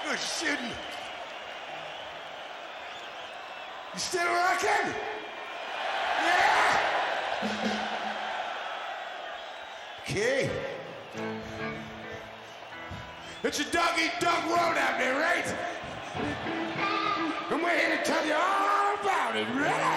Oh, shooting. You still rocking? Yeah! Okay. It's a dog-eat-dog world out there, right? And we're here to tell you all about it, right?